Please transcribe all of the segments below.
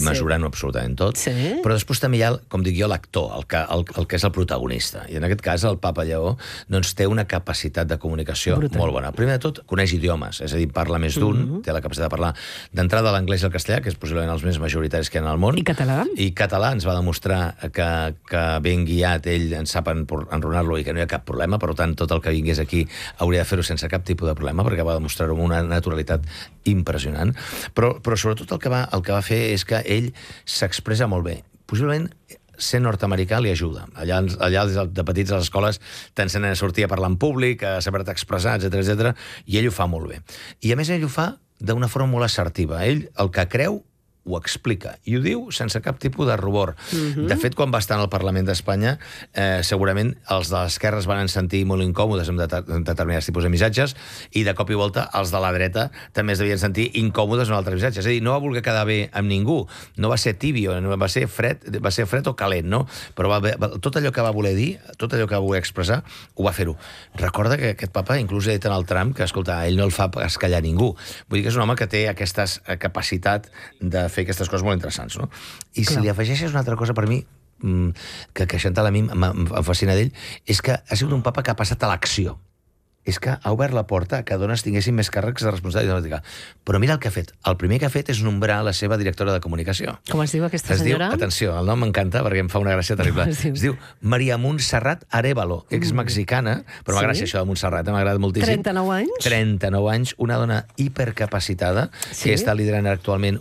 mesurant-ho absolutament tot, però després també hi ha, com dic jo, l'actor, el que és el protagonista. I en aquest cas, el papa Lleó doncs, té una capacitat de comunicació molt bona. Primer de tot, coneix idiomes, és a dir, parla més d'un, té la capacitat de parlar d'entrada l'anglès i el castellà, que és possiblement els més majoritaris que hi ha al món. I català? I català ens va demostrar que ben guiat ell en sap enronar-lo i que no hi ha cap problema, per tant, tot el que vingués aquí hauria de fer-ho sense cap tipus de problema, perquè va demostrar-ho amb una naturalitat impressionant. Però sobretot el que va fer és que ell s'expressa molt bé. Possiblement ser nord-americà li ajuda. Allà de petits a les escoles t'ensenen a sortir a parlar en públic, a saber-te expressar, etc, i ell ho fa molt bé. I a més ell ho fa d'una forma molt assertiva. Ell el que creu ho explica, i ho diu sense cap tipus de rubor. De fet, quan va estar al Parlament d'Espanya, segurament els de l'esquerra es van sentir molt incòmodes amb determinats tipus de missatges, i de cop i volta els de la dreta també es devien sentir incòmodes amb altres missatges. És a dir, no va voler quedar bé amb ningú, no va ser tibio, va ser fred o calent, no? Però tot allò que va voler dir, tot allò que va voler expressar, ho va fer-ho. Recorda que aquest papa inclús ha dit en el Trump que, escolta, ell no el fa escallar ningú. Vull dir que és un home que té aquesta capacitat de fer aquestes coses molt interessants, no? I si li afegeixes una altra cosa per mi, que Chantal a mi em fascina d'ell, és que ha sigut un papa que ha passat a l'acció. És que ha obert la porta que dones tinguessin més càrrecs de responsabilitat. Però mira el que ha fet. El primer que ha fet és nombrar la seva directora de comunicació. Com es diu aquesta senyora? Atenció, el nom m'encanta perquè em fa una gràcia terrible. Es diu Maria Montserrat Arévalo, ex-mexicana, però m'agrada això de Montserrat, m'agrada moltíssim. 39 anys? 39 anys, una dona hipercapacitada, que està liderant actualment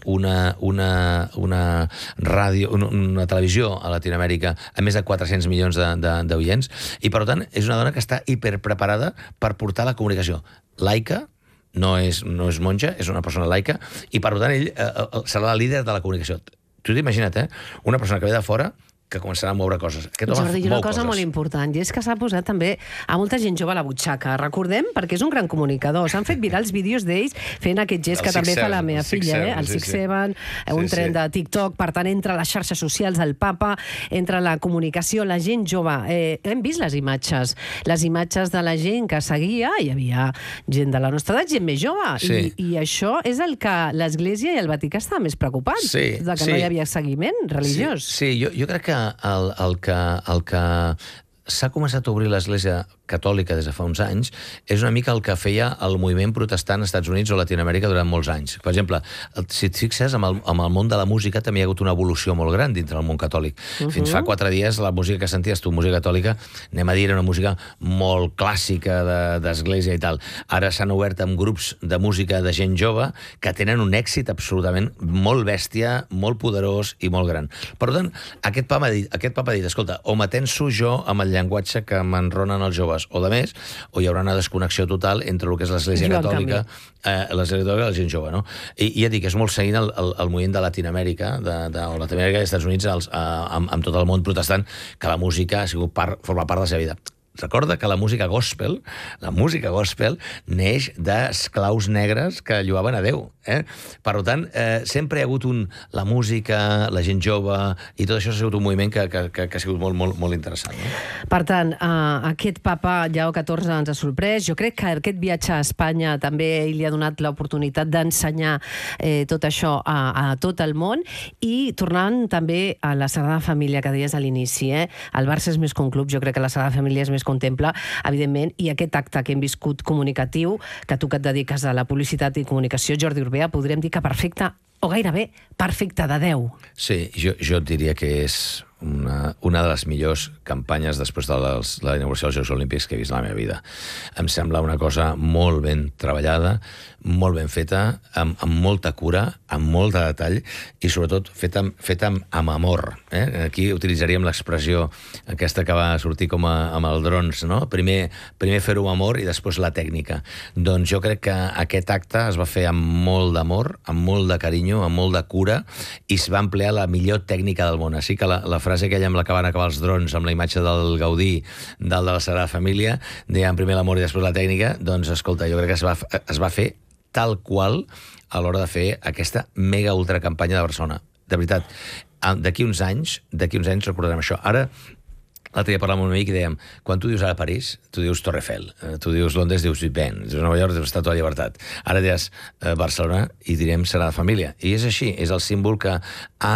una ràdio, una televisió a Latinoamèrica amb més de 400 milions d'oients, i per tant és una dona que està hiperpreparada per portar la comunicació laica, no és monja, és una persona laica, i per tant ell serà la líder de la comunicació. Tu t'imagina't, una persona que ve de fora que començarà a moure coses. Jordi, una cosa molt important, i és que s'ha posat també a molta gent jove a la butxaca. Recordem, perquè és un gran comunicador. S'han fet virals vídeos d'ells fent aquest gest que també fa la meva filla, el 6-7, un tren de TikTok. Per tant, entre les xarxes socials del papa, entre la comunicació, la gent jove. Hem vist les imatges de la gent que seguia, hi havia gent de la nostra edat, gent més jove, i això és el que l'Església i el Vaticà estaven més preocupats, que no hi havia seguiment religiós. Sí, jo crec que el que s'ha començat a obrir l'Església catòlica des de fa uns anys és una mica el que feia el moviment protestant als Estats Units o Latinoamèrica durant molts anys. Per exemple, si et fixes, amb el món de la música també hi ha hagut una evolució molt gran dintre del món catòlic. Fins fa 4 dies la música que senties tu, música catòlica, anem a dir, era una música molt clàssica d'església i tal. Ara s'han obert amb grups de música de gent jove que tenen un èxit absolutament molt bèstia, molt poderós i molt gran. Per tant, aquest papa ha dit, escolta, o m'atenso jo amb el llenguatge que m'enronen els joves, o de més, o hi haurà una desconnexió total entre el que és l'Església catòlica i la gent jove, no? I ja dic, és molt seguint el moviment de Latinoamèrica, o Latinoamèrica i Estats Units, amb tot el món protestant, que la música ha sigut forma part de la seva vida. Recorda que la música gospel neix d'esclaus negres que lloaven a Déu. Per tant, sempre hi ha hagut la música, la gent jove, i tot això ha sigut un moviment que ha sigut molt interessant. Per tant, aquest papa Lleó XIV ens ha sorprès. Jo crec que aquest viatge a Espanya també li ha donat l'oportunitat d'ensenyar tot això a tot el món, i tornant també a la Sagrada Família que deies a l'inici. El Barça és més que un club, jo crec que la Sagrada Família és més contempla, evidentment, i aquest acte que hem viscut comunicatiu, que tu que et dediques a la publicitat i comunicació, Jordi Urbea, podríem dir que perfecte, o gairebé perfecte de 10. Sí, jo et diria que és una de les millors campanyes després de la inauguració dels Jocs Olímpics que he vist a la meva vida. Em sembla una cosa molt ben treballada, molt ben feta, amb molta cura, amb molt de detall, i sobretot feta amb amor. Aquí utilitzaríem l'expressió aquesta que va sortir com amb el drons, no? Primer fer-ho amb amor i després la tècnica. Doncs jo crec que aquest acte es va fer amb molt d'amor, amb molt de carinyo, amb molt de cura, i es va emplear la millor tècnica del món. Així que la frase aquella amb la que van acabar els drons, amb la imatge del Gaudí, del de la Sagrada Família, deien primer l'amor i després la tècnica, doncs escolta, jo crec que es va fer tal qual a l'hora de fer aquesta mega ultra campanya de Barcelona. De veritat, d'aquí uns anys recordarem això. Ara, l'altre dia parlàvem amb un amic i dèiem, quan tu dius ara París, tu dius Torre Eiffel, tu dius Londres, dius Big Ben, dius Nova York, dius Estàtua de la Llibertat. Ara diràs Barcelona i direm Sagrada Família. I és així, és el símbol que